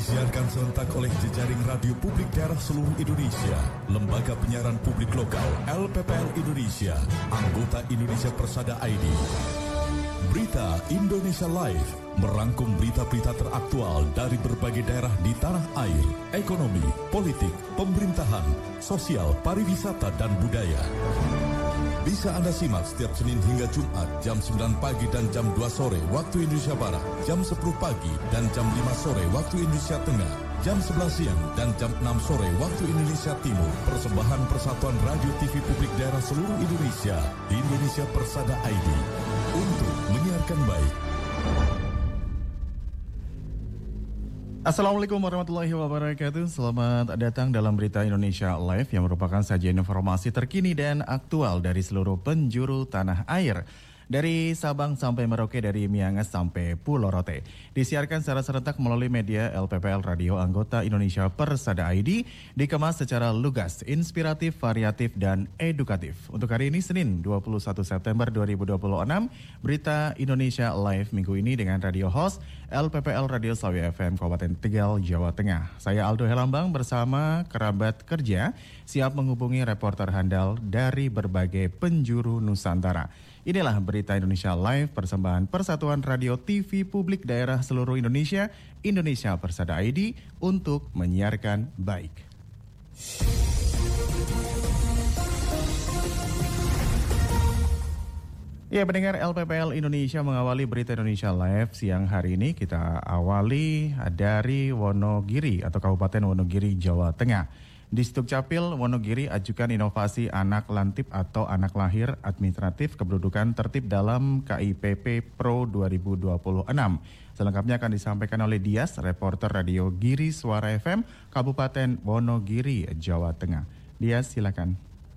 Disiarkan serentak oleh jejaring radio publik daerah seluruh Indonesia, Lembaga Penyiaran Publik Lokal, LPPL Indonesia, anggota Indonesia Persada ID. Berita Indonesia Live merangkum berita-berita teraktual dari berbagai daerah di tanah air, ekonomi, politik, pemerintahan, sosial, pariwisata, dan budaya. Bisa Anda simak setiap Senin hingga Jumat jam 9 pagi dan jam 2 sore waktu Indonesia Barat, jam 10 pagi dan jam 5 sore waktu Indonesia Tengah, jam 11 siang dan jam 6 sore waktu Indonesia Timur. Persembahan Persatuan Radio TV Publik Daerah seluruh Indonesia, Indonesia Persada ID, untuk menyiarkan baik. Assalamualaikum warahmatullahi wabarakatuh. Selamat datang dalam Berita Indonesia Live yang merupakan sajian informasi terkini dan aktual dari seluruh penjuru tanah air. Dari Sabang sampai Merauke, dari Miangas sampai Pulau Rote. Disiarkan secara serentak melalui media LPPL Radio anggota Indonesia Persada ID, dikemas secara lugas, inspiratif, variatif, dan edukatif. Untuk hari ini Senin 21 September 2026, Berita Indonesia Live minggu ini dengan radio host LPPL Radio Sawi FM Kabupaten Tegal, Jawa Tengah. Saya Aldo Helambang bersama kerabat kerja siap menghubungi reporter handal dari berbagai penjuru Nusantara. Inilah Berita Indonesia Live, persembahan Persatuan Radio TV Publik Daerah seluruh Indonesia, Indonesia Persada ID, untuk menyiarkan baik. Ya, pendengar LPPL Indonesia mengawali Berita Indonesia Live siang hari ini. Kita awali dari Wonogiri atau Kabupaten Wonogiri, Jawa Tengah. Di Sdukcapil Wonogiri ajukan inovasi anak lantip atau anak lahir administratif kependudukan tertib dalam KIPP Pro 2026. Selengkapnya akan disampaikan oleh Dias, reporter Radio Giri Suara FM, Kabupaten Wonogiri, Jawa Tengah. Dias, silakan.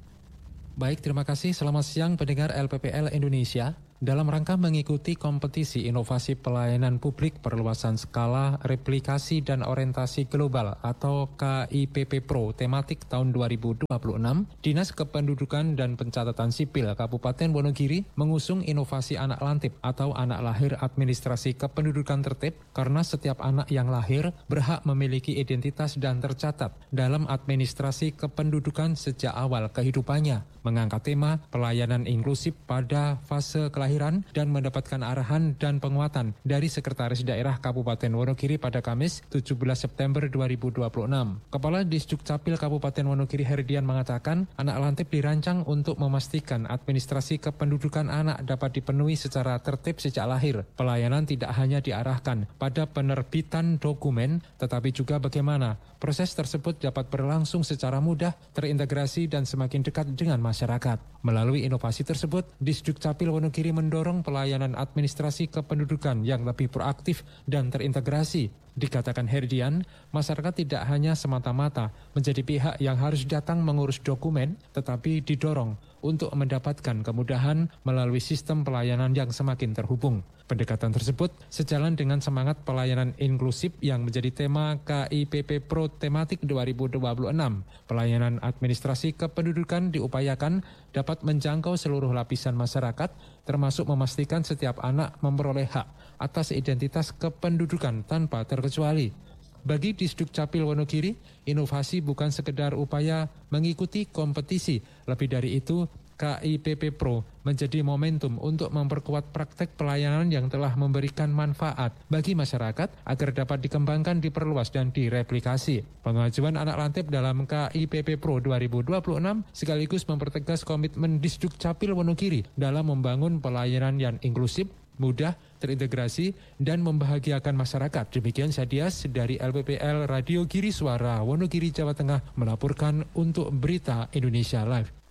Baik, terima kasih. Selamat siang pendengar LPPL Indonesia. Dalam rangka mengikuti kompetisi inovasi pelayanan publik perluasan skala replikasi dan orientasi global atau KIPP Pro tematik tahun 2026, Dinas Kependudukan dan Pencatatan Sipil Kabupaten Wonogiri mengusung inovasi anak lantip atau anak lahir administrasi kependudukan tertib karena setiap anak yang lahir berhak memiliki identitas dan tercatat dalam administrasi kependudukan sejak awal kehidupannya, mengangkat tema pelayanan inklusif pada fase kelahiran dan mendapatkan arahan dan penguatan dari Sekretaris Daerah Kabupaten Wonogiri pada Kamis 17 September 2026. Kepala Disdukcapil Kabupaten Wonogiri Herdian mengatakan, anak lantip dirancang untuk memastikan administrasi kependudukan anak dapat dipenuhi secara tertib sejak lahir. Pelayanan tidak hanya diarahkan pada penerbitan dokumen, tetapi juga bagaimana proses tersebut dapat berlangsung secara mudah, terintegrasi dan semakin dekat dengan masyarakat. Melalui inovasi tersebut, Disdukcapil Wonogiri mendorong pelayanan administrasi kependudukan yang lebih proaktif dan terintegrasi. Dikatakan Herdian, masyarakat tidak hanya semata-mata menjadi pihak yang harus datang mengurus dokumen, tetapi didorong untuk mendapatkan kemudahan melalui sistem pelayanan yang semakin terhubung. Pendekatan tersebut sejalan dengan semangat pelayanan inklusif yang menjadi tema KIPP Pro tematik 2026. Pelayanan administrasi kependudukan diupayakan dapat menjangkau seluruh lapisan masyarakat, termasuk memastikan setiap anak memperoleh hak atas identitas kependudukan tanpa terkecuali. Bagi Disdukcapil Wonogiri, inovasi bukan sekedar upaya mengikuti kompetisi. Lebih dari itu, KIPP Pro menjadi momentum untuk memperkuat praktek pelayanan yang telah memberikan manfaat bagi masyarakat agar dapat dikembangkan, diperluas, dan direplikasi. Pengajuan anak lantip dalam KIPP Pro 2026 sekaligus mempertegas komitmen Disdukcapil Wonogiri dalam membangun pelayanan yang inklusif, mudah, terintegrasi, dan membahagiakan masyarakat. Demikian Sadias dari LPPL Radio Giri Suara Wonogiri, Jawa Tengah melaporkan untuk Berita Indonesia Live.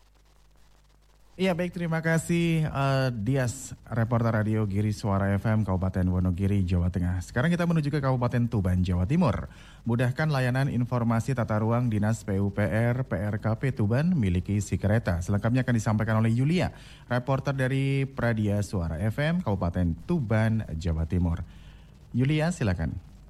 Iya, baik, terima kasih Dias, reporter Radio Giri Suara FM Kabupaten Wonogiri, Jawa Tengah. Sekarang kita menuju ke Kabupaten Tuban, Jawa Timur. Mudahkan layanan informasi tata ruang Dinas PUPR PRKP Tuban miliki si kereta. Selengkapnya akan disampaikan oleh Yulia, reporter dari Pradia Suara FM Kabupaten Tuban, Jawa Timur. Yulia, silakan.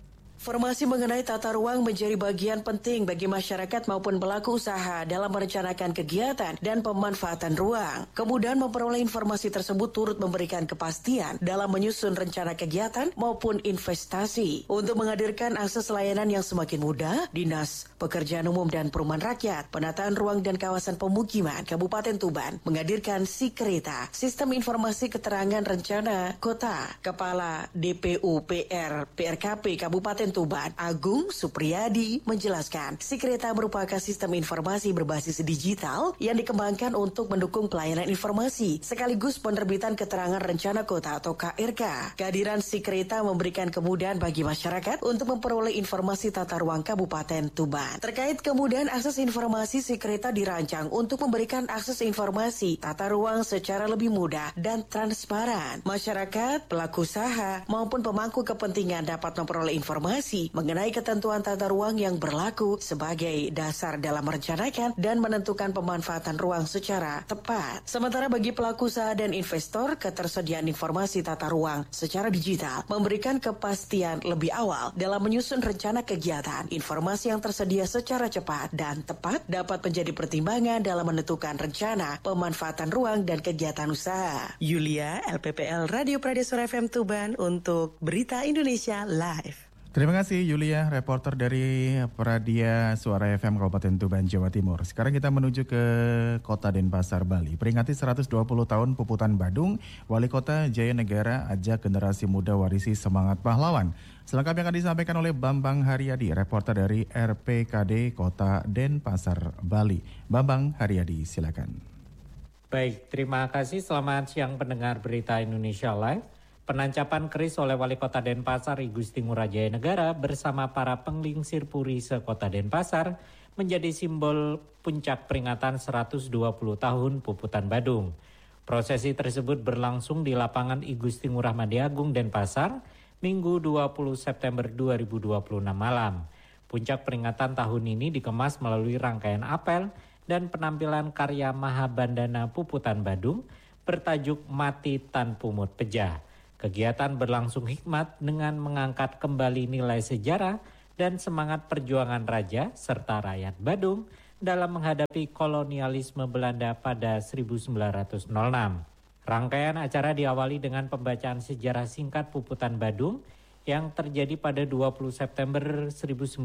Informasi mengenai tata ruang menjadi bagian penting bagi masyarakat maupun pelaku usaha dalam merencanakan kegiatan dan pemanfaatan ruang. Kemudian memperoleh informasi tersebut turut memberikan kepastian dalam menyusun rencana kegiatan maupun investasi. Untuk menghadirkan akses layanan yang semakin mudah, Dinas Pekerjaan Umum dan Perumahan Rakyat, Penataan Ruang dan Kawasan Pemukiman Kabupaten Tuban menghadirkan Sikreta, Sistem Informasi Keterangan Rencana Kota. Kepala DPU PR PRKP Kabupaten Tuban, Agung Supriyadi, menjelaskan, Sikreta merupakan sistem informasi berbasis digital yang dikembangkan untuk mendukung pelayanan informasi sekaligus penerbitan keterangan rencana kota atau KRK. Kehadiran Sikreta memberikan kemudahan bagi masyarakat untuk memperoleh informasi tata ruang Kabupaten Tuban. Terkait kemudahan akses informasi, Sikreta dirancang untuk memberikan akses informasi tata ruang secara lebih mudah dan transparan. Masyarakat, pelaku usaha, maupun pemangku kepentingan dapat memperoleh informasi mengenai ketentuan tata ruang yang berlaku sebagai dasar dalam merencanakan dan menentukan pemanfaatan ruang secara tepat. Sementara bagi pelaku usaha dan investor, ketersediaan informasi tata ruang secara digital memberikan kepastian lebih awal dalam menyusun rencana kegiatan. Informasi yang tersedia secara cepat dan tepat dapat menjadi pertimbangan dalam menentukan rencana pemanfaatan ruang dan kegiatan usaha. Yulia, LPPL Radio Pradesura FM Tuban untuk Berita Indonesia Live. Terima kasih Yulia, reporter dari Pradia Suara FM Kabupaten Tuban, Jawa Timur. Sekarang kita menuju ke Kota Denpasar, Bali. Peringati 120 tahun Puputan Badung, Wali Kota Jaya Negara ajak generasi muda warisi semangat pahlawan. Selengkapnya akan disampaikan oleh Bambang Haryadi, reporter dari RPKD Kota Denpasar, Bali. Bambang Haryadi, silakan. Baik, terima kasih. Selamat siang pendengar Berita Indonesia Live. Penancapan keris oleh Wali Kota Denpasar I Gusti Ngurah Jaya Negara bersama para penglingsir puri se-Kota Denpasar menjadi simbol puncak peringatan 120 tahun Puputan Badung. Prosesi tersebut berlangsung di lapangan I Gusti Ngurah Madiagung Denpasar Minggu 20 September 2026 malam. Puncak peringatan tahun ini dikemas melalui rangkaian apel dan penampilan karya Mahabandana Puputan Badung bertajuk Mati Tan Pumut Pejah. Kegiatan berlangsung hikmat dengan mengangkat kembali nilai sejarah dan semangat perjuangan raja serta rakyat Badung dalam menghadapi kolonialisme Belanda pada 1906. Rangkaian acara diawali dengan pembacaan sejarah singkat Puputan Badung yang terjadi pada 20 September 1906.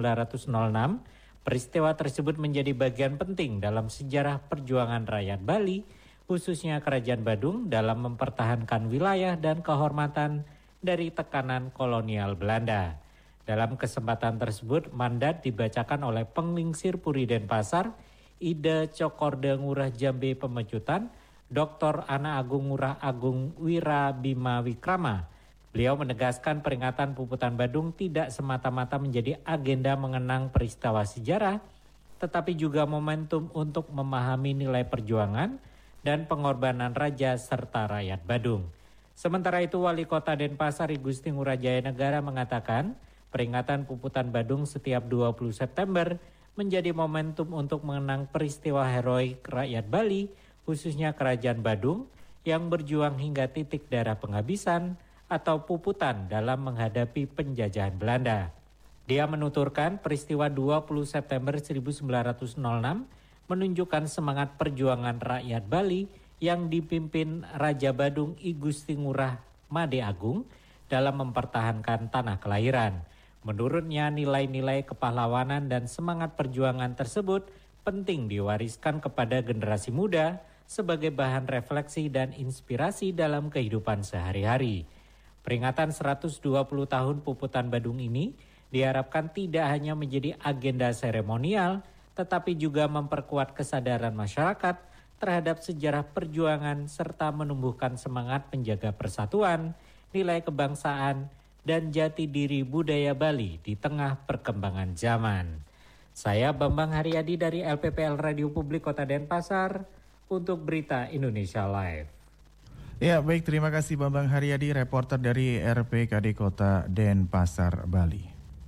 Peristiwa tersebut menjadi bagian penting dalam sejarah perjuangan rakyat Bali, khususnya Kerajaan Badung dalam mempertahankan wilayah dan kehormatan dari tekanan kolonial Belanda. Dalam kesempatan tersebut, mandat dibacakan oleh Penglingsir Puri Denpasar, Ida Cokorde Ngurah Jambe Pemecutan, Dr. Ana Agung Ngurah Agung Wira Bima Wikrama. Beliau menegaskan peringatan Puputan Badung tidak semata-mata menjadi agenda mengenang peristiwa sejarah, tetapi juga momentum untuk memahami nilai perjuangan dan pengorbanan raja serta rakyat Badung. Sementara itu, Wali Kota Denpasar I Gusti Ngurah Jaya Negara mengatakan peringatan Puputan Badung setiap 20 September menjadi momentum untuk mengenang peristiwa heroik rakyat Bali, khususnya Kerajaan Badung, yang berjuang hingga titik darah penghabisan atau puputan dalam menghadapi penjajahan Belanda. Dia menuturkan peristiwa 20 September 1906 menunjukkan semangat perjuangan rakyat Bali yang dipimpin Raja Badung I Gusti Ngurah Made Agung dalam mempertahankan tanah kelahiran. Menurutnya, nilai-nilai kepahlawanan dan semangat perjuangan tersebut penting diwariskan kepada generasi muda sebagai bahan refleksi dan inspirasi dalam kehidupan sehari-hari. Peringatan 120 tahun Puputan Badung ini diharapkan tidak hanya menjadi agenda seremonial, tetapi juga memperkuat kesadaran masyarakat terhadap sejarah perjuangan serta menumbuhkan semangat menjaga persatuan, nilai kebangsaan, dan jati diri budaya Bali di tengah perkembangan zaman. Saya Bambang Haryadi dari LPPL Radio Publik Kota Denpasar untuk Berita Indonesia Live. Ya, baik, terima kasih Bambang Haryadi, reporter dari RPKD Kota Denpasar, Bali.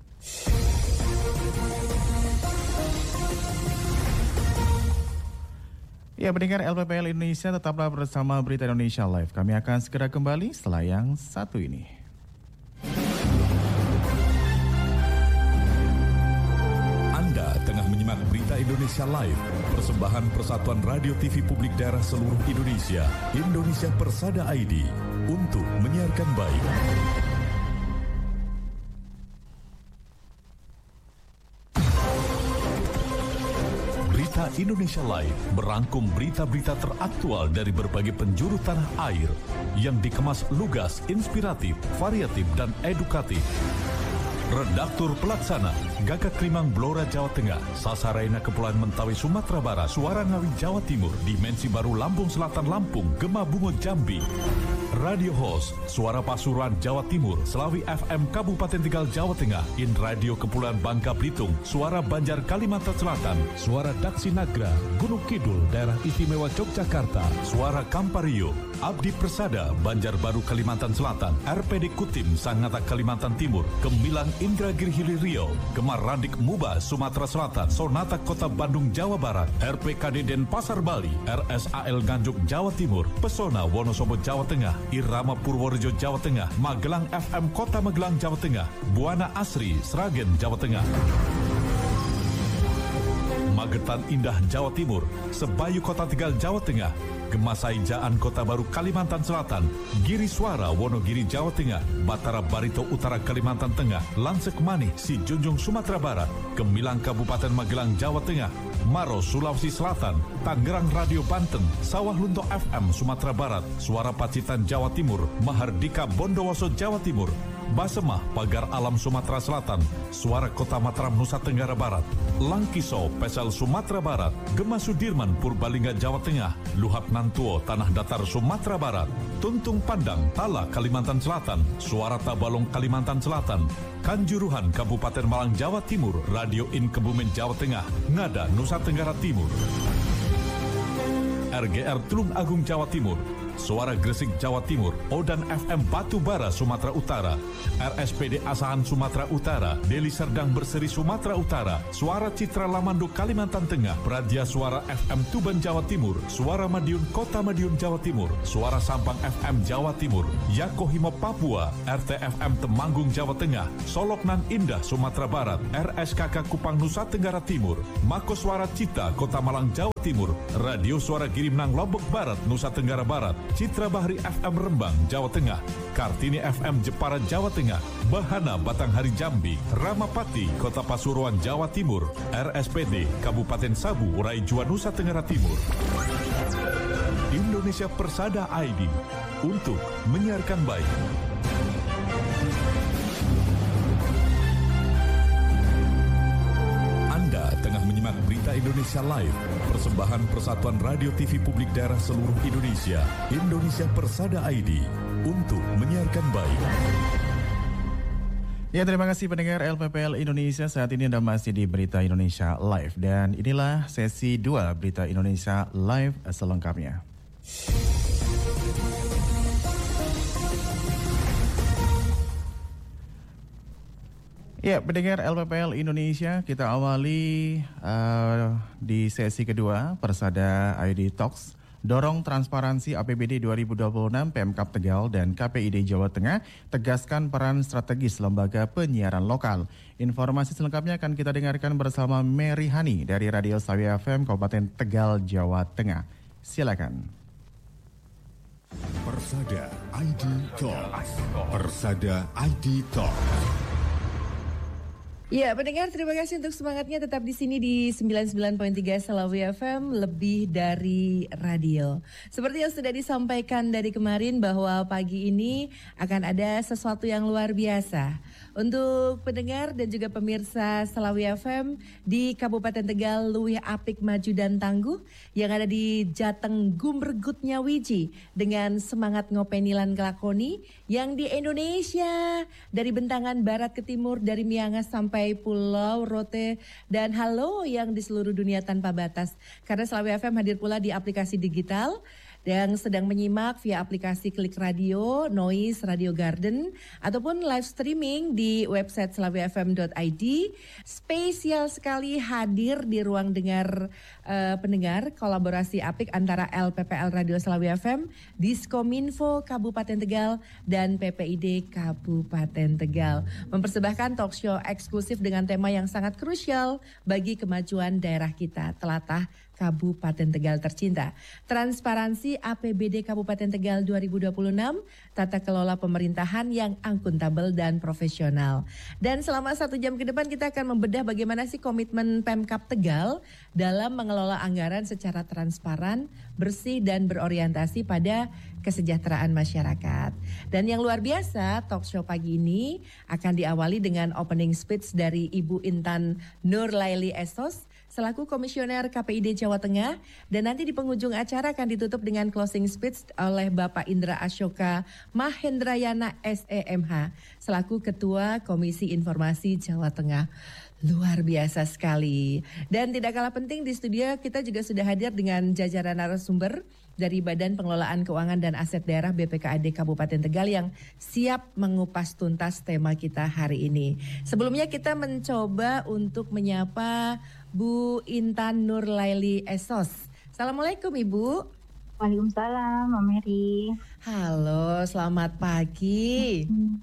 Ya, pendengar LPPL Indonesia, tetaplah bersama Berita Indonesia Live. Kami akan segera kembali setelah yang satu ini. Indonesia Live, persembahan Persatuan Radio TV Publik Daerah seluruh Indonesia, Indonesia Persada ID, untuk menyiarkan baik. Berita Indonesia Live merangkum berita-berita teraktual dari berbagai penjuru tanah air yang dikemas lugas, inspiratif, variatif, dan edukatif. Redaktur Pelaksana, Gagak Klimang Blora Jawa Tengah, Sasaraina Kepulauan Mentawai Sumatera Barat, Suara Ngawi Jawa Timur, Dimensi Baru Lampung Selatan Lampung, Gema Bungo Jambi. Radio Host, Suara Pasuruan Jawa Timur, Selawi FM Kabupaten Tegal Jawa Tengah, In Radio Kepulauan Bangka Belitung, Suara Banjar Kalimantan Selatan, Suara Daksi Nagra, Gunung Kidul, Daerah Istimewa Yogyakarta, Suara Kampario, Abdi Persada, Banjarbaru Kalimantan Selatan, RPD Kutim Sangatta Kalimantan Timur, Gemilang Indragiri Hilir Riau, Gemar Radik Muba Sumatera Selatan, Sonata Kota Bandung Jawa Barat, RPKD Denpasar Bali, RSAL Nganjuk Jawa Timur, Pesona Wonosobo Jawa Tengah, Irama Purworejo Jawa Tengah, Magelang FM Kota Magelang Jawa Tengah, Buana Asri Sragen Jawa Tengah, Magetan Indah Jawa Timur, Sebayu Kota Tegal Jawa Tengah, Gemasai Jaan Kota Baru Kalimantan Selatan, Giri Suara Wonogiri Jawa Tengah, Batara Barito Utara Kalimantan Tengah, Lansek Manih Si Junjung Sumatera Barat, Gemilang Kabupaten Magelang Jawa Tengah, Maros Sulawesi Selatan, Tangerang Radio Banten, Sawah Lunto FM Sumatera Barat, Suara Pacitan Jawa Timur, Mahardika Bondowoso Jawa Timur, Basemah Pagar Alam Sumatera Selatan, Suara Kota Mataram Nusa Tenggara Barat, Langkiso Pesel Sumatera Barat, Gema Sudirman Purbalingga Jawa Tengah, Luhak Nantuo Tanah Datar Sumatera Barat, Tuntung Pandang Tala Kalimantan Selatan, Suara Tabalong Kalimantan Selatan, Kanjuruhan Kabupaten Malang Jawa Timur, Radio In Kebumen Jawa Tengah, Ngada Nusa Tenggara Timur, RGR Tulung Agung Jawa Timur, Suara Gresik Jawa Timur, Odan FM Batubara Sumatera Utara, RSPD Asahan Sumatera Utara, Deli Serdang Berseri Sumatera Utara, Suara Citra Lamando Kalimantan Tengah, Pradia Suara FM Tuban Jawa Timur, Suara Madiun Kota Madiun Jawa Timur, Suara Sampang FM Jawa Timur, Yakohimo Papua, RTFM Temanggung Jawa Tengah, Soloknan Indah Sumatera Barat, RSKK Kupang Nusa Tenggara Timur, Mako Suara Cita Kota Malang Jawa Timur, Radio Suara Girimnang Lombok Barat Nusa Tenggara Barat, Citra Bahri FM Rembang Jawa Tengah, Kartini FM Jepara Jawa Tengah, Bahana Batanghari Jambi, Ramapati Kota Pasuruan Jawa Timur, RSPD Kabupaten Sabu Raijua Nusa Tenggara Timur. Indonesia Persada ID untuk menyiarkan baik. Tengah menyimak Berita Indonesia Live, persembahan Persatuan Radio TV Publik Daerah seluruh Indonesia, Indonesia Persada ID, untuk menyiarkan baik. Ya, terima kasih pendengar LPPL Indonesia. Saat ini Anda masih di Berita Indonesia Live, dan inilah sesi 2 Berita Indonesia Live selengkapnya. Ya, pendengar LPPL Indonesia, kita awali di sesi kedua Persada ID Talks. Dorong transparansi APBD 2026, Pemkab Tegal dan KPID Jawa Tengah tegaskan peran strategis lembaga penyiaran lokal. Informasi selengkapnya akan kita dengarkan bersama Mary Hani dari Radio Sawi FM Kabupaten Tegal, Jawa Tengah. Silakan. Persada ID Talks. Persada ID Talks. Ya, pendengar, terima kasih untuk semangatnya tetap di sini di 99.3 Selawi FM, lebih dari radio. Seperti yang sudah disampaikan dari kemarin bahwa pagi ini akan ada sesuatu yang luar biasa. Untuk pendengar dan juga pemirsa Selawi FM di Kabupaten Tegal, luwih apik maju dan tangguh yang ada di Jateng Gumregutnya Wiji dengan semangat ngopenilan kelakoni yang di Indonesia dari bentangan barat ke timur, dari Miangas sampai Pulau Rote dan halo yang di seluruh dunia tanpa batas. Karena Selawi FM hadir pula di aplikasi digital yang sedang menyimak via aplikasi Klik Radio, Noise, Radio Garden, ataupun live streaming di website selawiafm.id. Spesial sekali hadir di ruang dengar pendengar kolaborasi apik antara LPPL Radio Selawi FM, Diskominfo Kabupaten Tegal, dan PPID Kabupaten Tegal. Mempersembahkan talk show eksklusif dengan tema yang sangat krusial bagi kemajuan daerah kita, telatah Kabupaten Tegal tercinta. Transparansi APBD Kabupaten Tegal 2026, tata kelola pemerintahan yang akuntabel dan profesional. Dan selama 1 jam ke depan kita akan membedah bagaimana sih komitmen Pemkab Tegal dalam mengelola anggaran secara transparan, bersih dan berorientasi pada kesejahteraan masyarakat. Dan yang luar biasa, talk show pagi ini akan diawali dengan opening speech dari Ibu Intan Nurlaili Esos selaku Komisioner KPID Jawa Tengah, dan nanti di penghujung acara akan ditutup dengan closing speech oleh Bapak Indra Ashoka Mahendrayana SEMH selaku Ketua Komisi Informasi Jawa Tengah. Luar biasa sekali. Dan tidak kalah penting, di studio kita juga sudah hadir dengan jajaran narasumber dari Badan Pengelolaan Keuangan dan Aset Daerah BPKAD Kabupaten Tegal yang siap mengupas tuntas tema kita hari ini. Sebelumnya kita mencoba untuk menyapa Bu Intan Nurlaili Esos. Assalamualaikum Ibu. Waalaikumsalam, Mbak Mary. Halo, selamat pagi.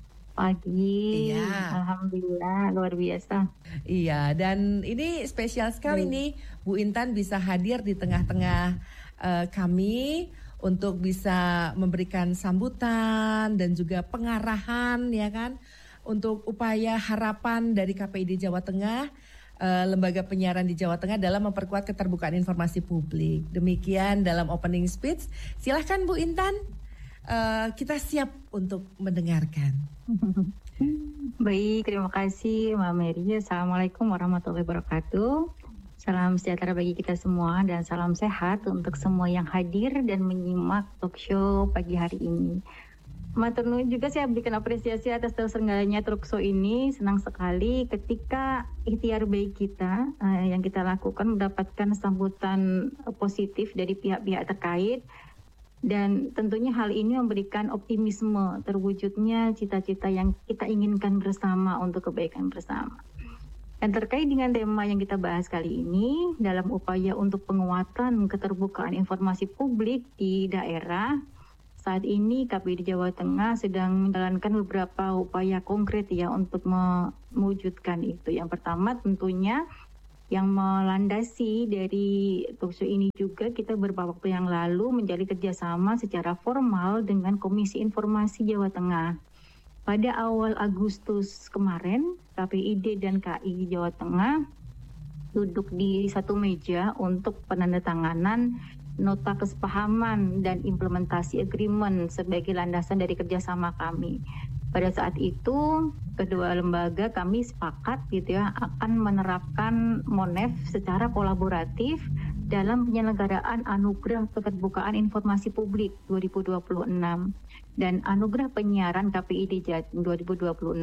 Pagi. Iya. Alhamdulillah, luar biasa. Iya, dan ini spesial sekali nih Bu Intan bisa hadir di tengah-tengah kami untuk bisa memberikan sambutan dan juga pengarahan, ya kan, untuk upaya harapan dari KPID Jawa Tengah, lembaga penyiaran di Jawa Tengah dalam memperkuat keterbukaan informasi publik. Demikian dalam opening speech. Silahkan Bu Intan, kita siap untuk mendengarkan. Baik, terima kasih Mbak Mary. Assalamualaikum warahmatullahi wabarakatuh. Salam sejahtera bagi kita semua dan salam sehat untuk semua yang hadir dan menyimak talk show pagi hari ini. Matur nuwun juga saya berikan apresiasi atas terselenggaranya talk show ini. Senang sekali ketika ikhtiar baik kita yang kita lakukan mendapatkan sambutan positif dari pihak-pihak terkait. Dan tentunya hal ini memberikan optimisme terwujudnya cita-cita yang kita inginkan bersama untuk kebaikan bersama. Dan terkait dengan tema yang kita bahas kali ini, dalam upaya untuk penguatan keterbukaan informasi publik di daerah, saat ini KPID Jawa Tengah sedang menjalankan beberapa upaya konkret ya untuk mewujudkan itu. Yang pertama tentunya yang melandasi dari talkshow ini juga kita beberapa waktu yang lalu menjalin kerjasama secara formal dengan Komisi Informasi Jawa Tengah. Pada awal Agustus kemarin, KPID dan KI Jawa Tengah duduk di satu meja untuk penandatanganan nota kesepahaman dan implementasi agreement sebagai landasan dari kerjasama kami. Pada saat itu, kedua lembaga kami sepakat gitu ya akan menerapkan MONEF secara kolaboratif dalam penyelenggaraan Anugerah Keterbukaan Informasi Publik 2026 dan Anugerah Penyiaran KPID Jatim 2026.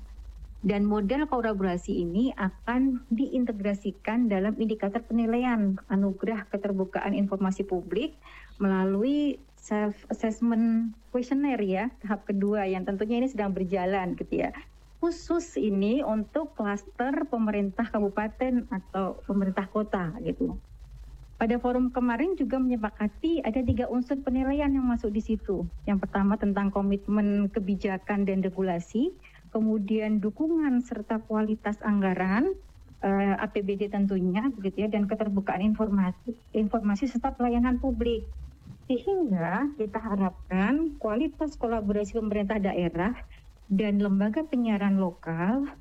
Dan model kolaborasi ini akan diintegrasikan dalam indikator penilaian Anugerah Keterbukaan Informasi Publik melalui self-assessment questionnaire ya, tahap kedua yang tentunya ini sedang berjalan gitu ya. Khusus ini untuk klaster pemerintah kabupaten atau pemerintah kota gitu. Pada forum kemarin juga menyepakati ada 3 unsur penilaian yang masuk di situ. Yang pertama tentang komitmen kebijakan dan regulasi, kemudian dukungan serta kualitas anggaran, APBD tentunya begitu ya, dan keterbukaan informasi serta pelayanan publik. Sehingga kita harapkan kualitas kolaborasi pemerintah daerah dan lembaga penyiaran lokal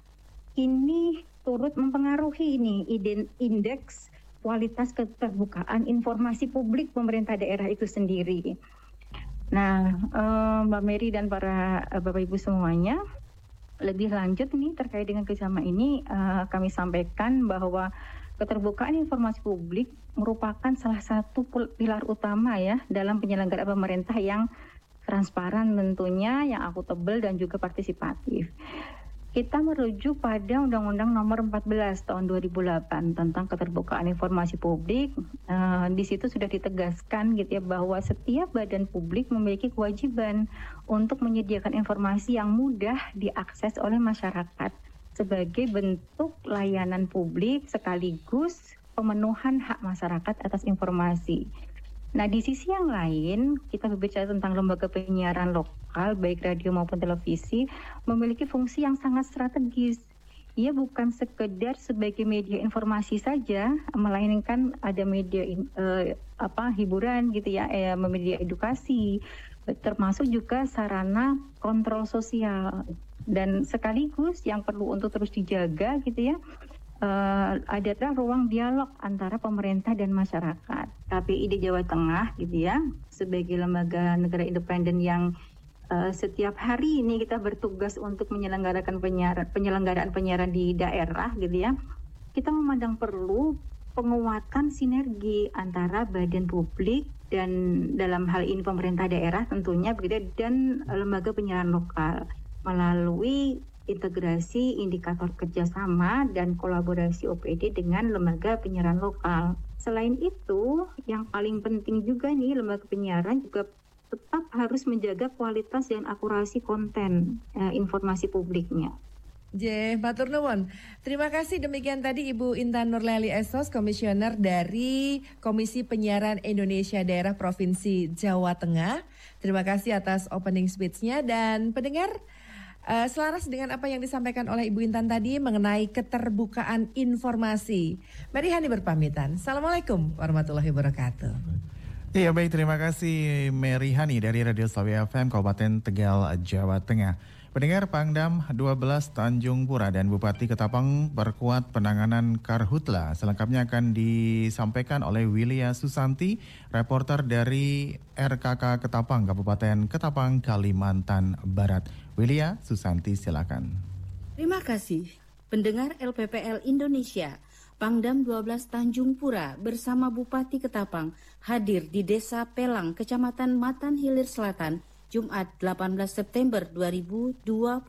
ini turut mempengaruhi ini indeks kualitas keterbukaan informasi publik pemerintah daerah itu sendiri. Nah, Mbak Mary dan para Bapak Ibu semuanya, lebih lanjut nih terkait dengan kerjasama ini, kami sampaikan bahwa keterbukaan informasi publik merupakan salah satu pilar utama ya dalam penyelenggaraan pemerintah yang transparan tentunya, yang akuntabel dan juga partisipatif. kita merujuk pada Undang-Undang Nomor 14 Tahun 2008 tentang keterbukaan informasi publik. Di situ sudah ditegaskan gitu ya bahwa setiap badan publik memiliki kewajiban untuk menyediakan informasi yang mudah diakses oleh masyarakat sebagai bentuk layanan publik sekaligus pemenuhan hak masyarakat atas informasi. Nah, di sisi yang lain, kita berbicara tentang lembaga penyiaran lokal, baik radio maupun televisi, memiliki fungsi yang sangat strategis. Ia bukan sekedar sebagai media informasi saja, melainkan ada media hiburan gitu ya, media edukasi, termasuk juga sarana kontrol sosial. Dan sekaligus yang perlu untuk terus dijaga gitu ya, adalah ruang dialog antara pemerintah dan masyarakat. KPI Jawa Tengah gitu ya, sebagai lembaga negara independen yang setiap hari ini kita bertugas untuk menyelenggarakan penyelenggaraan penyiaran di daerah gitu ya. Kita memandang perlu penguatan sinergi antara badan publik dan dalam hal ini pemerintah daerah tentunya begitu, dan lembaga penyiaran lokal melalui integrasi indikator kerjasama dan kolaborasi OPD dengan lembaga penyiaran lokal. Selain itu, yang paling penting juga nih, lembaga penyiaran juga tetap harus menjaga kualitas dan akurasi konten informasi publiknya. Matur nuwun. Terima kasih, demikian tadi Ibu Intan Nurleli Esos, Komisioner dari Komisi Penyiaran Indonesia Daerah Provinsi Jawa Tengah. Terima kasih atas opening speech-nya, dan pendengar, selaras dengan apa yang disampaikan oleh Ibu Intan tadi mengenai keterbukaan informasi, Mary Hani berpamitan. Assalamualaikum warahmatullahi wabarakatuh. Iya, baik, terima kasih Mary Hani dari Radio Slawi FM Kabupaten Tegal, Jawa Tengah. Pendengar, Pangdam 12 Tanjung Pura dan Bupati Ketapang perkuat penanganan karhutla. Selengkapnya akan disampaikan oleh Wilia Susanti, reporter dari RKK Ketapang, Kabupaten Ketapang, Kalimantan Barat. Wilia Susanti, silakan. Terima kasih. Pendengar LPPL Indonesia, Pangdam 12 Tanjung Pura bersama Bupati Ketapang hadir di Desa Pelang, Kecamatan Matan Hilir Selatan, Jumat 18 September 2026,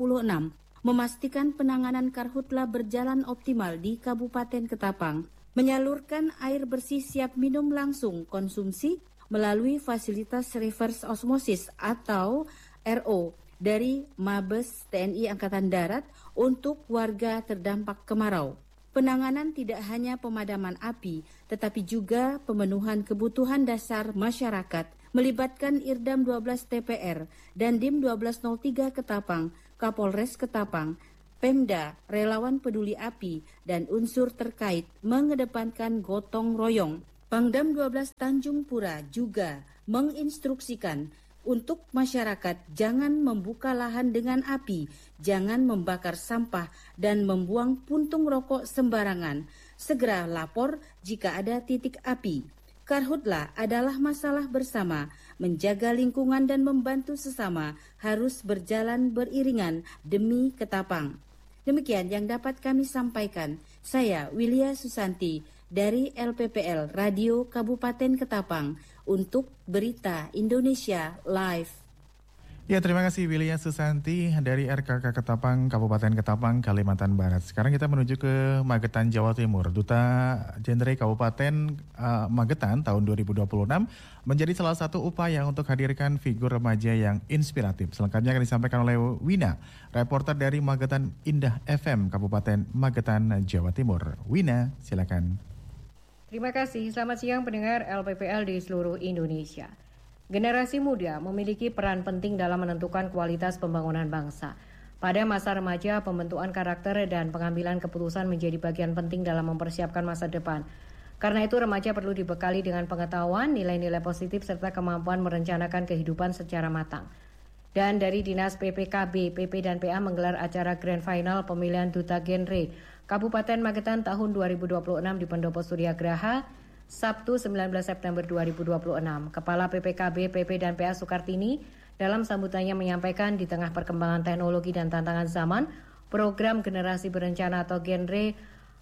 memastikan penanganan karhutla berjalan optimal di Kabupaten Ketapang, menyalurkan air bersih siap minum langsung konsumsi melalui fasilitas reverse osmosis atau RO dari Mabes TNI Angkatan Darat untuk warga terdampak kemarau. Penanganan tidak hanya pemadaman api, tetapi juga pemenuhan kebutuhan dasar masyarakat, melibatkan Irdam 12 TPR dan Dim 1203 Ketapang, Kapolres Ketapang, Pemda, relawan peduli api, dan unsur terkait mengedepankan gotong royong. Pangdam 12 Tanjung Pura juga menginstruksikan untuk masyarakat jangan membuka lahan dengan api, jangan membakar sampah, dan membuang puntung rokok sembarangan. Segera lapor jika ada titik api. Karhutla adalah masalah bersama, menjaga lingkungan dan membantu sesama harus berjalan beriringan demi Ketapang. Demikian yang dapat kami sampaikan. Saya Wilia Susanti dari LPPL Radio Kabupaten Ketapang untuk Berita Indonesia Live. Ya, terima kasih Wilia Susanti dari RKK Ketapang, Kabupaten Ketapang, Kalimantan Barat. Sekarang kita menuju ke Magetan, Jawa Timur. Duta Genre Kabupaten Magetan tahun 2026 menjadi salah satu upaya untuk hadirkan figur remaja yang inspiratif. Selengkapnya akan disampaikan oleh Wina, reporter dari Magetan Indah FM, Kabupaten Magetan, Jawa Timur. Wina, silakan. Terima kasih. Selamat siang pendengar LPPL di seluruh Indonesia. Generasi muda memiliki peran penting dalam menentukan kualitas pembangunan bangsa. Pada masa remaja, pembentukan karakter dan pengambilan keputusan menjadi bagian penting dalam mempersiapkan masa depan. Karena itu, remaja perlu dibekali dengan pengetahuan, nilai-nilai positif, serta kemampuan merencanakan kehidupan secara matang. Dan dari Dinas PPKB, PP dan PA menggelar acara Grand Final pemilihan Duta Genre Kabupaten Magetan tahun 2026 di Pendopo Surya Graha, Sabtu 19 September 2026. Kepala PPKB, PP dan PA Sukartini dalam sambutannya menyampaikan di tengah perkembangan teknologi dan tantangan zaman, program generasi berencana atau Genre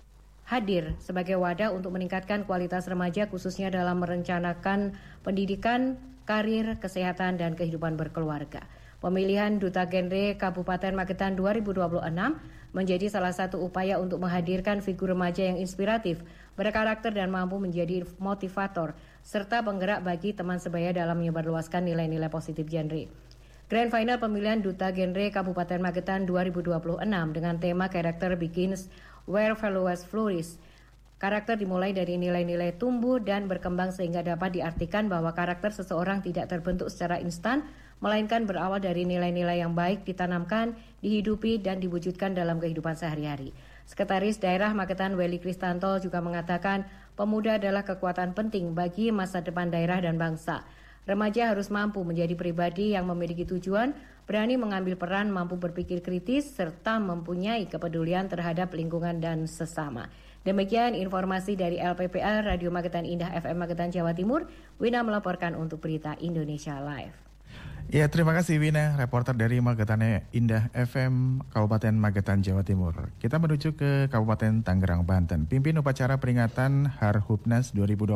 hadir sebagai wadah untuk meningkatkan kualitas remaja khususnya dalam merencanakan pendidikan, karir, kesehatan, dan kehidupan berkeluarga. Pemilihan Duta Genre Kabupaten Magetan 2026 menjadi salah satu upaya untuk menghadirkan figur remaja yang inspiratif, berkarakter dan mampu menjadi motivator, serta penggerak bagi teman sebaya dalam menyebarluaskan nilai-nilai positif genre. Grand Final pemilihan Duta Genre Kabupaten Magetan 2026 dengan tema Character Begins Where Values Flourish. Karakter dimulai dari nilai-nilai tumbuh dan berkembang sehingga dapat diartikan bahwa karakter seseorang tidak terbentuk secara instan, melainkan berawal dari nilai-nilai yang baik ditanamkan, dihidupi, dan diwujudkan dalam kehidupan sehari-hari. Sekretaris Daerah Magetan Welly Kristanto juga mengatakan pemuda adalah kekuatan penting bagi masa depan daerah dan bangsa. Remaja harus mampu menjadi pribadi yang memiliki tujuan, berani mengambil peran, mampu berpikir kritis, serta mempunyai kepedulian terhadap lingkungan dan sesama. Demikian informasi dari LPPL Radio Magetan Indah FM Magetan Jawa Timur. Wina melaporkan untuk Berita Indonesia Live. Ya, terima kasih Wina, reporter dari Magetan Indah FM Kabupaten Magetan Jawa Timur. Kita menuju ke Kabupaten Tangerang, Banten. Pimpin upacara peringatan Harhubnas 2026,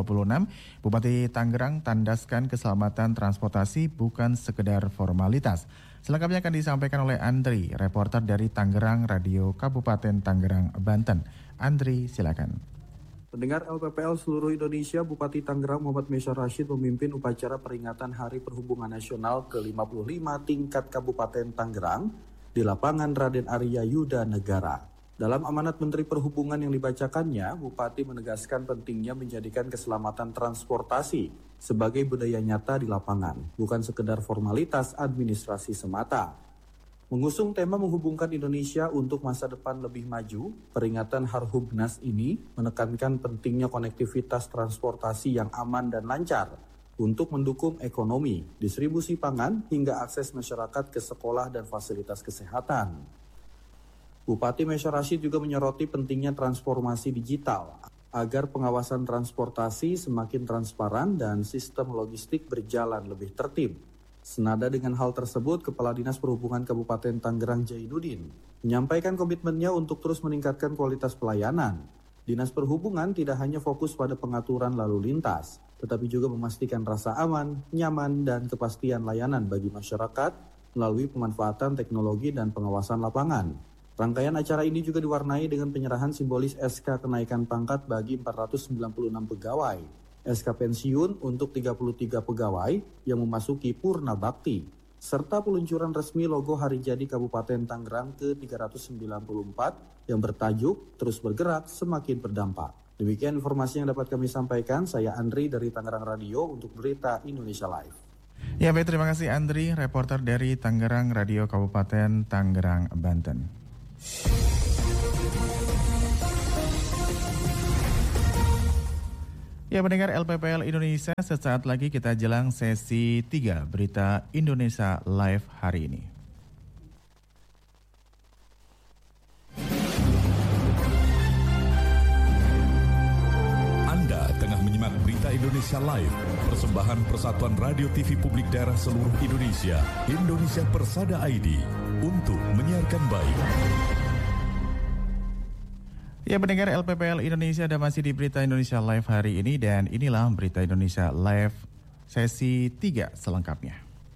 Bupati Tangerang tandaskan keselamatan transportasi bukan sekedar formalitas. Selengkapnya akan disampaikan oleh Andri, reporter dari Tangerang Radio Kabupaten Tangerang, Banten. Andri, silakan. Pendengar LPPL seluruh Indonesia, Bupati Tangerang Muhammad Mesya Rashid memimpin upacara peringatan Hari Perhubungan Nasional ke-55 tingkat Kabupaten Tangerang di lapangan Raden Arya Yuda Negara. Dalam amanat Menteri Perhubungan yang dibacakannya, Bupati menegaskan pentingnya menjadikan keselamatan transportasi sebagai budaya nyata di lapangan, bukan sekedar formalitas administrasi semata. Mengusung tema menghubungkan Indonesia untuk masa depan lebih maju, peringatan Harhubnas ini menekankan pentingnya konektivitas transportasi yang aman dan lancar untuk mendukung ekonomi, distribusi pangan, hingga akses masyarakat ke sekolah dan fasilitas kesehatan. Bupati Mesya Rashid juga menyoroti pentingnya transformasi digital agar pengawasan transportasi semakin transparan dan sistem logistik berjalan lebih tertib. Senada dengan hal tersebut, Kepala Dinas Perhubungan Kabupaten Tangerang Jainuddin menyampaikan komitmennya untuk terus meningkatkan kualitas pelayanan. Dinas Perhubungan tidak hanya fokus pada pengaturan lalu lintas, tetapi juga memastikan rasa aman, nyaman, dan kepastian layanan bagi masyarakat melalui pemanfaatan teknologi dan pengawasan lapangan. Rangkaian acara ini juga diwarnai dengan penyerahan simbolis SK kenaikan pangkat bagi 496 pegawai, SK pensiun untuk 33 pegawai yang memasuki Purna Bakti, serta peluncuran resmi logo Hari Jadi Kabupaten Tangerang ke-394 yang bertajuk Terus Bergerak Semakin Berdampak. Demikian informasi yang dapat kami sampaikan. Saya Andri dari Tangerang Radio untuk Berita Indonesia Live. Ya, baik, terima kasih Andri, reporter dari Tangerang Radio Kabupaten Tangerang, Banten. Ya, pendengar LPPL Indonesia, sesaat lagi kita jelang sesi 3 Berita Indonesia Live hari ini. Anda tengah menyimak Berita Indonesia Live, persembahan Persatuan Radio TV Publik Daerah seluruh Indonesia, Indonesia Persada ID, untuk menyiarkan baik. Ya, pendengar LPPL Indonesia, ada masih di Berita Indonesia Live hari ini, dan inilah Berita Indonesia Live sesi 3 selengkapnya.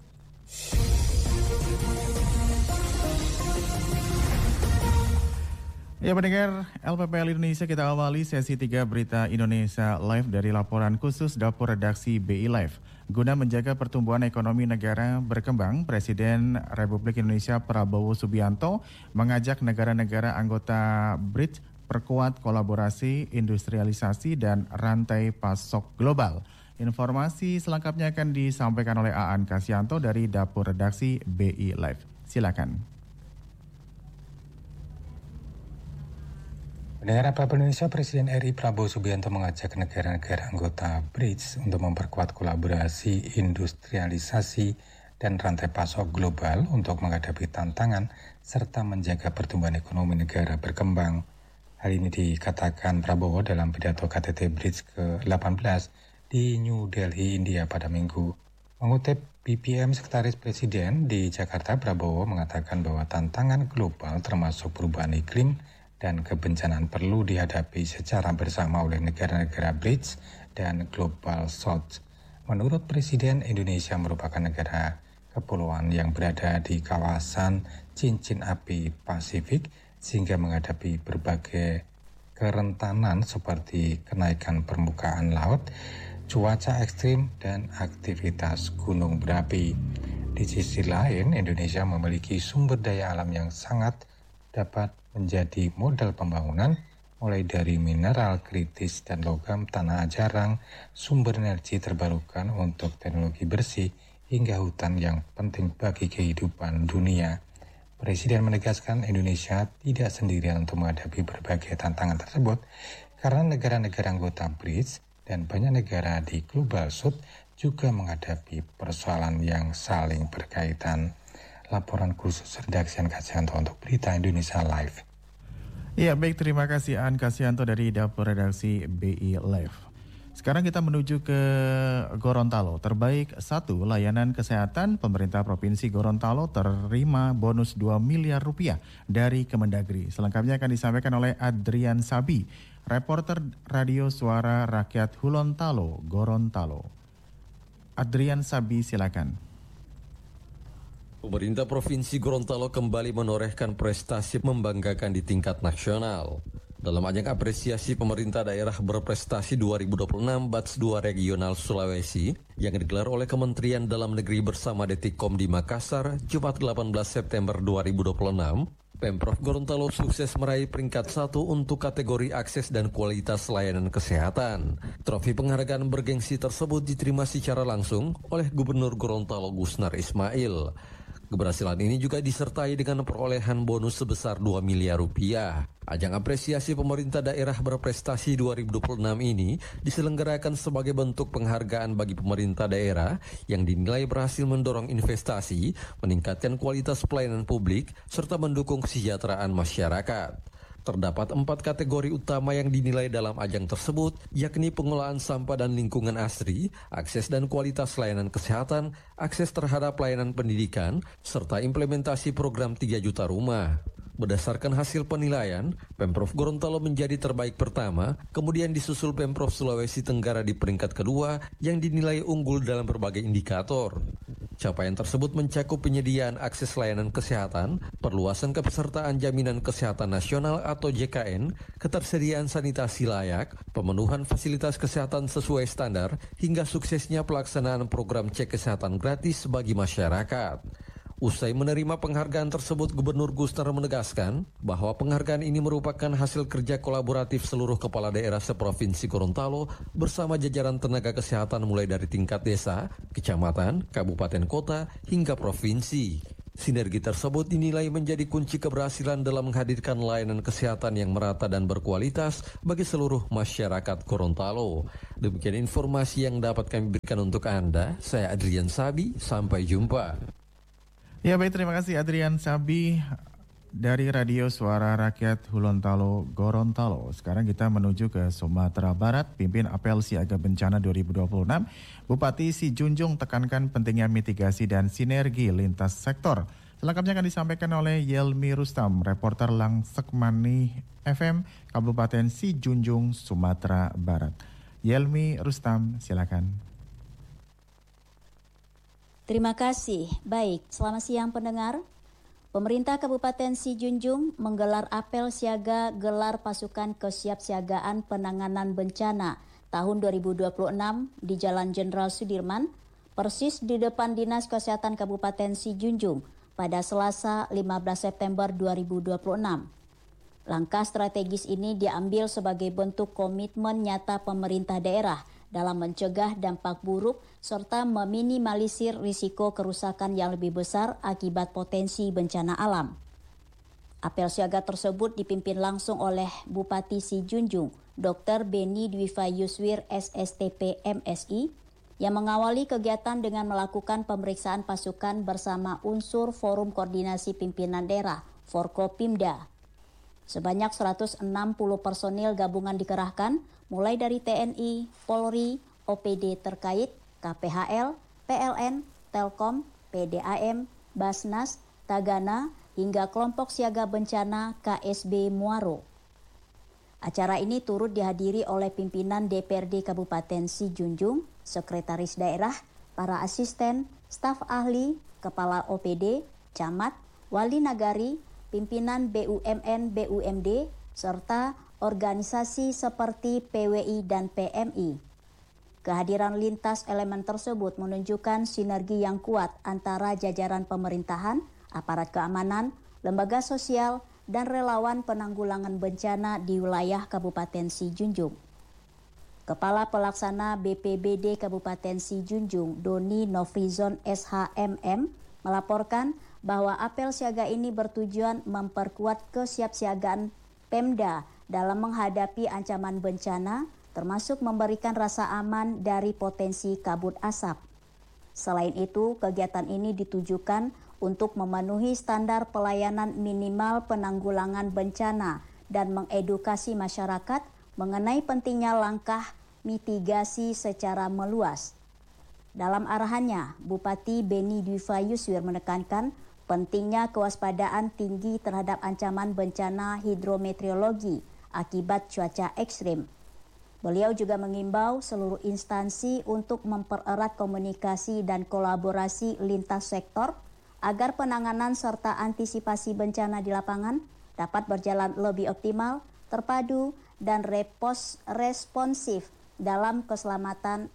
Ya, pendengar LPPL Indonesia, kita awali sesi 3 Berita Indonesia Live dari laporan khusus Dapur Redaksi BI Live. Guna menjaga pertumbuhan ekonomi negara berkembang, Presiden Republik Indonesia Prabowo Subianto mengajak negara-negara anggota BRICS perkuat kolaborasi, industrialisasi, dan rantai pasok global. Informasi selengkapnya akan disampaikan oleh Aan Kasyanto dari Dapur Redaksi BI Live. Silakan. Pendengar LPPL Indonesia, Presiden RI Prabowo Subianto mengajak negara-negara anggota BRICS untuk memperkuat kolaborasi, industrialisasi, dan rantai pasok global untuk menghadapi tantangan serta menjaga pertumbuhan ekonomi negara berkembang. Hal ini dikatakan Prabowo dalam pidato KTT BRICS ke-18 di New Delhi, India pada Minggu. Mengutip BPM Sekretaris Presiden di Jakarta, Prabowo mengatakan bahwa tantangan global termasuk perubahan iklim dan kebencanaan perlu dihadapi secara bersama oleh negara-negara BRICS dan Global South. Menurut Presiden, Indonesia merupakan negara kepulauan yang berada di kawasan cincin api Pasifik sehingga menghadapi berbagai kerentanan seperti kenaikan permukaan laut, cuaca ekstrim, dan aktivitas gunung berapi. Di sisi lain, Indonesia memiliki sumber daya alam yang sangat dapat menjadi modal pembangunan, mulai dari mineral kritis dan logam tanah jarang, sumber energi terbarukan untuk teknologi bersih, hingga hutan yang penting bagi kehidupan dunia. Presiden menegaskan Indonesia tidak sendirian untuk menghadapi berbagai tantangan tersebut karena negara-negara anggota BRICS dan banyak negara di Global South juga menghadapi persoalan yang saling berkaitan. Laporan khusus redaksi An Kasianto untuk Berita Indonesia Live. Ya, baik, terima kasih An Kasianto dari dapur redaksi BI Live. Sekarang kita menuju ke Gorontalo. Terbaik 1, layanan kesehatan. Pemerintah Provinsi Gorontalo terima bonus 2 miliar rupiah dari Kemendagri. Selengkapnya akan disampaikan oleh Adrian Sabi, reporter Radio Suara Rakyat Hulontalo, Gorontalo. Adrian Sabi, silakan. Pemerintah Provinsi Gorontalo kembali menorehkan prestasi membanggakan di tingkat nasional. Dalam ajang apresiasi pemerintah daerah berprestasi 2026 Batch 2 Regional Sulawesi yang digelar oleh Kementerian Dalam Negeri bersama Detikkom di Makassar, Jumat 18 September 2026, Pemprov Gorontalo sukses meraih peringkat 1 untuk kategori akses dan kualitas layanan kesehatan. Trofi penghargaan bergengsi tersebut diterima secara langsung oleh Gubernur Gorontalo Gusnar Ismail. Keberhasilan ini juga disertai dengan perolehan bonus sebesar 2 miliar rupiah. Ajang apresiasi pemerintah daerah berprestasi 2026 ini diselenggarakan sebagai bentuk penghargaan bagi pemerintah daerah yang dinilai berhasil mendorong investasi, meningkatkan kualitas pelayanan publik, serta mendukung kesejahteraan masyarakat. Terdapat 4 kategori utama yang dinilai dalam ajang tersebut, yakni pengelolaan sampah dan lingkungan asri, akses dan kualitas layanan kesehatan, akses terhadap layanan pendidikan, serta implementasi program 3 juta rumah. Berdasarkan hasil penilaian, Pemprov Gorontalo menjadi terbaik pertama, kemudian disusul Pemprov Sulawesi Tenggara di peringkat kedua yang dinilai unggul dalam berbagai indikator. Capaian tersebut mencakup penyediaan akses layanan kesehatan, perluasan kepesertaan Jaminan Kesehatan Nasional atau JKN, ketersediaan sanitasi layak, pemenuhan fasilitas kesehatan sesuai standar, hingga suksesnya pelaksanaan program cek kesehatan gratis bagi masyarakat. Usai menerima penghargaan tersebut, Gubernur Gusnar menegaskan bahwa penghargaan ini merupakan hasil kerja kolaboratif seluruh kepala daerah seprovinsi Gorontalo bersama jajaran tenaga kesehatan mulai dari tingkat desa, kecamatan, kabupaten kota, hingga provinsi. Sinergi tersebut dinilai menjadi kunci keberhasilan dalam menghadirkan layanan kesehatan yang merata dan berkualitas bagi seluruh masyarakat Gorontalo. Demikian informasi yang dapat kami berikan untuk Anda. Saya Adrian Sabi, sampai jumpa. Ya, baik, terima kasih Adrian Sabi dari Radio Suara Rakyat Hulontalo, Gorontalo. Sekarang kita menuju ke Sumatera Barat. Pimpin Apel Siaga Bencana 2026, Bupati Sijunjung tekankan pentingnya mitigasi dan sinergi lintas sektor. Selengkapnya akan disampaikan oleh Yelmi Rustam, reporter Langsekmani FM, Kabupaten Sijunjung, Sumatera Barat. Yelmi Rustam, silakan. Terima kasih. Baik, selamat siang pendengar. Pemerintah Kabupaten Sijunjung menggelar apel siaga gelar pasukan kesiapsiagaan penanganan bencana tahun 2026 di Jalan Jenderal Sudirman, persis di depan Dinas Kesehatan Kabupaten Sijunjung pada Selasa 15 September 2026. Langkah strategis ini diambil sebagai bentuk komitmen nyata pemerintah daerah dalam mencegah dampak buruk serta meminimalisir risiko kerusakan yang lebih besar akibat potensi bencana alam. Apel siaga tersebut dipimpin langsung oleh Bupati Sijunjung, Dr. Beni Dwifa Yuswir SSTP MSI, yang mengawali kegiatan dengan melakukan pemeriksaan pasukan bersama unsur Forum Koordinasi Pimpinan Daerah, Forkopimda. Sebanyak 160 personil gabungan dikerahkan, mulai dari TNI, Polri, OPD terkait, KPHL, PLN, Telkom, PDAM, Basnas, Tagana, hingga kelompok siaga bencana KSB Muaro. Acara ini turut dihadiri oleh pimpinan DPRD Kabupaten Sijunjung, sekretaris daerah, para asisten, staf ahli, kepala OPD, camat, wali nagari, pimpinan BUMN, BUMD, serta organisasi seperti PWI dan PMI. Kehadiran lintas elemen tersebut menunjukkan sinergi yang kuat antara jajaran pemerintahan, aparat keamanan, lembaga sosial, dan relawan penanggulangan bencana di wilayah Kabupaten Sijunjung. Kepala Pelaksana BPBD Kabupaten Sijunjung, Doni Nofrizon SHMM, melaporkan bahwa apel siaga ini bertujuan memperkuat kesiapsiagaan Pemda dalam menghadapi ancaman bencana, termasuk memberikan rasa aman dari potensi kabut asap. Selain itu, kegiatan ini ditujukan untuk memenuhi standar pelayanan minimal penanggulangan bencana dan mengedukasi masyarakat mengenai pentingnya langkah mitigasi secara meluas. Dalam arahannya, Bupati Beni Dwifa Yuswir menekankan pentingnya kewaspadaan tinggi terhadap ancaman bencana hidrometeorologi akibat cuaca ekstrim. Beliau juga mengimbau seluruh instansi untuk mempererat komunikasi dan kolaborasi lintas sektor agar penanganan serta antisipasi bencana di lapangan dapat berjalan lebih optimal, terpadu, dan responsif dalam keselamatan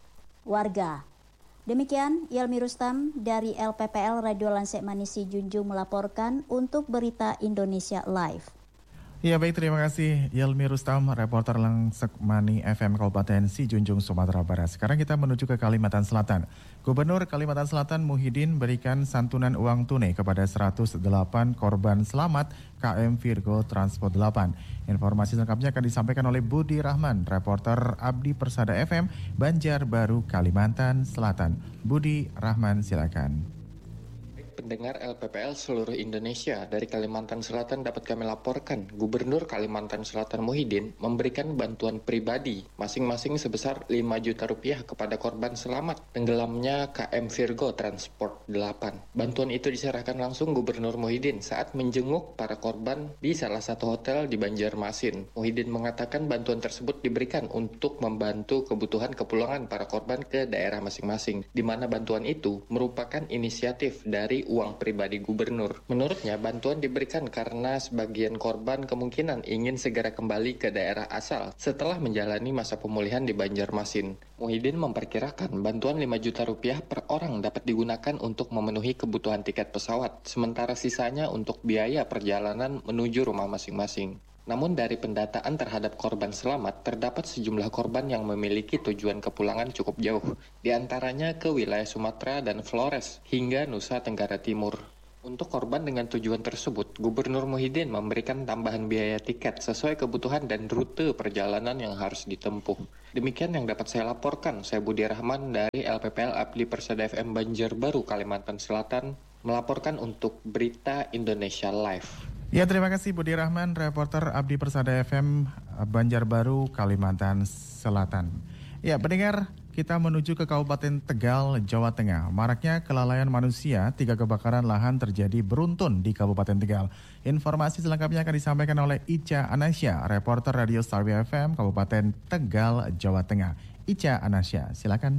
warga. Demikian, Yelmi Rustam dari LPPL Radio Lansek Manisi Junjung melaporkan untuk Berita Indonesia Live. Ya baik, terima kasih Yelmi Rustam, reporter Lansek Mani FM Kabupaten Sijunjung, Sumatera Barat. Sekarang kita menuju ke Kalimantan Selatan. Gubernur Kalimantan Selatan Muhyiddin berikan santunan uang tunai kepada 108 korban selamat KM Virgo Transport 8. Informasi lengkapnya akan disampaikan oleh Budi Rahman, reporter Abdi Persada FM, Banjarbaru, Kalimantan Selatan. Budi Rahman, silakan. Pendengar LPPL seluruh Indonesia, dari Kalimantan Selatan dapat kami laporkan, Gubernur Kalimantan Selatan Muhyiddin memberikan bantuan pribadi masing-masing sebesar 5 juta rupiah kepada korban selamat tenggelamnya KM Virgo Transport 8. Bantuan itu diserahkan langsung Gubernur Muhyiddin saat menjenguk para korban di salah satu hotel di Banjarmasin. Muhyiddin mengatakan bantuan tersebut diberikan untuk membantu kebutuhan kepulangan para korban ke daerah masing-masing, di mana bantuan itu merupakan inisiatif dari uang pribadi gubernur. Menurutnya, bantuan diberikan karena sebagian korban kemungkinan ingin segera kembali ke daerah asal setelah menjalani masa pemulihan di Banjarmasin. Muhyiddin memperkirakan bantuan 5 juta rupiah per orang dapat digunakan untuk memenuhi kebutuhan tiket pesawat, sementara sisanya untuk biaya perjalanan menuju rumah masing-masing. Namun dari pendataan terhadap korban selamat, terdapat sejumlah korban yang memiliki tujuan kepulangan cukup jauh, di antaranya ke wilayah Sumatera dan Flores hingga Nusa Tenggara Timur. Untuk korban dengan tujuan tersebut, Gubernur Muhyiddin memberikan tambahan biaya tiket sesuai kebutuhan dan rute perjalanan yang harus ditempuh. Demikian yang dapat saya laporkan. Saya Budi Rahman dari LPPL Abdi Persada FM Banjarbaru, Kalimantan Selatan, melaporkan untuk Berita Indonesia Live. Ya, terima kasih Budi Rahman, reporter Abdi Persada FM Banjarbaru, Kalimantan Selatan. Ya, pendengar, kita menuju ke Kabupaten Tegal, Jawa Tengah. Maraknya kelalaian manusia, 3 kebakaran lahan terjadi beruntun di Kabupaten Tegal. Informasi selengkapnya akan disampaikan oleh Ica Anasya, reporter Radio Star FM Kabupaten Tegal, Jawa Tengah. Ica Anasya, silakan.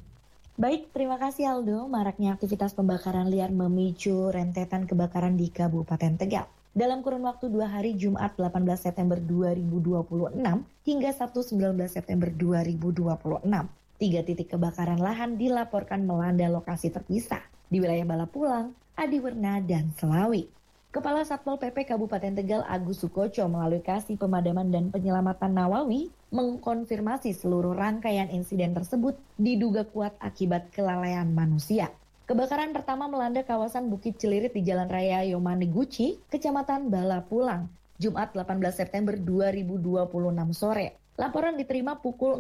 Baik, terima kasih Aldo. Maraknya aktivitas pembakaran liar memicu rentetan kebakaran di Kabupaten Tegal. Dalam kurun waktu 2 hari, Jumat 18 September 2026 hingga Sabtu 19 September 2026, 3 titik kebakaran lahan dilaporkan melanda lokasi terpisah di wilayah Balapulang, Adiwerna, dan Selawi. Kepala Satpol PP Kabupaten Tegal Agus Sukoco melalui Kasih Pemadaman dan Penyelamatan Nawawi mengkonfirmasi seluruh rangkaian insiden tersebut diduga kuat akibat kelalaian manusia. Kebakaran pertama melanda kawasan Bukit Celirit di Jalan Raya Yomaniguchi, Kecamatan Balapulang, Jumat 18 September 2026 sore. Laporan diterima pukul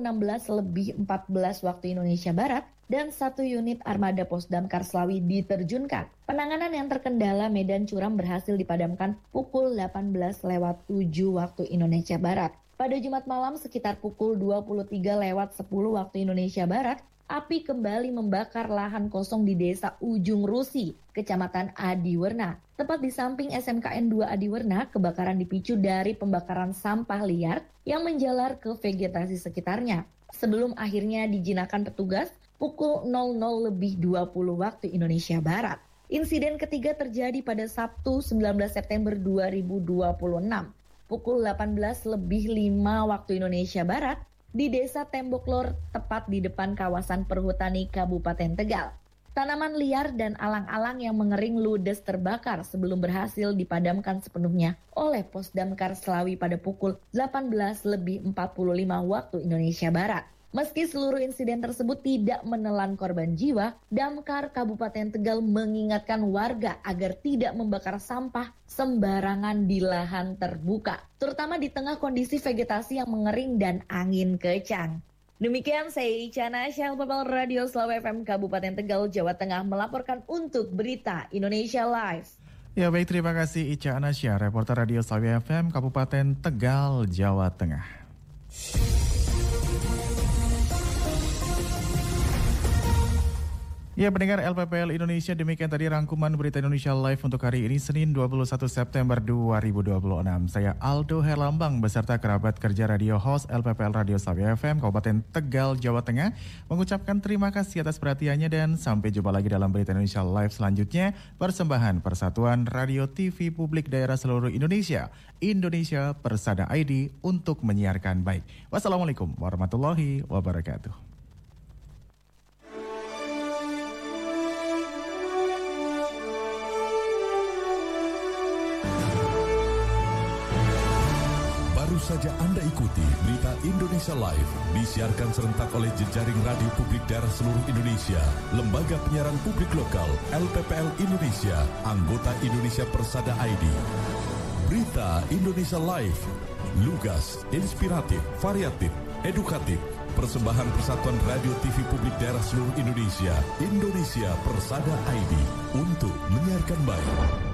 16:14 waktu Indonesia Barat dan 1 unit armada Pos Damkar Selawi diterjunkan. Penanganan yang terkendala medan curam berhasil dipadamkan pukul 18:07 waktu Indonesia Barat. Pada Jumat malam sekitar pukul 23:10 waktu Indonesia Barat, api kembali membakar lahan kosong di Desa Ujung Rusi, Kecamatan Adiwerna. Tepat di samping SMKN 2 Adiwerna, kebakaran dipicu dari pembakaran sampah liar yang menjalar ke vegetasi sekitarnya. Sebelum akhirnya dijinakkan petugas pukul 00:20 waktu Indonesia Barat. Insiden ketiga terjadi pada Sabtu 19 September 2026, pukul 18:05 waktu Indonesia Barat, di Desa Tembok Lor, tepat di depan kawasan perhutani Kabupaten Tegal. Tanaman liar dan alang-alang yang mengering ludes terbakar sebelum berhasil dipadamkan sepenuhnya oleh Pos Damkar Slawi pada pukul 18:45 waktu Indonesia Barat. Meski seluruh insiden tersebut tidak menelan korban jiwa, Damkar Kabupaten Tegal mengingatkan warga agar tidak membakar sampah sembarangan di lahan terbuka, terutama di tengah kondisi vegetasi yang mengering dan angin kencang. Demikian saya Ica Nasya, LPPL Radio Slawi FM Kabupaten Tegal, Jawa Tengah melaporkan untuk Berita Indonesia Live. Ya baik, terima kasih Ica Nasya, reporter Radio Slawi FM Kabupaten Tegal, Jawa Tengah. Ya, pendengar LPPL Indonesia, demikian tadi rangkuman Berita Indonesia Live untuk hari ini, Senin 21 September 2026. Saya Aldo Herlambang beserta kerabat kerja radio host LPPL Radio Slawi FM Kabupaten Tegal, Jawa Tengah mengucapkan terima kasih atas perhatiannya dan sampai jumpa lagi dalam Berita Indonesia Live selanjutnya. Persembahan Persatuan Radio TV Publik Daerah Seluruh Indonesia, Indonesia Persada ID untuk menyiarkan baik. Wassalamualaikum warahmatullahi wabarakatuh. Baru saja Anda ikuti Berita Indonesia Live, disiarkan serentak oleh jejaring radio publik daerah seluruh Indonesia, Lembaga Penyiaran Publik Lokal, LPPL Indonesia, anggota Indonesia Persada ID. Berita Indonesia Live, lugas, inspiratif, variatif, edukatif, persembahan Persatuan Radio TV Publik Daerah Seluruh Indonesia, Indonesia Persada ID, untuk menyiarkan baik.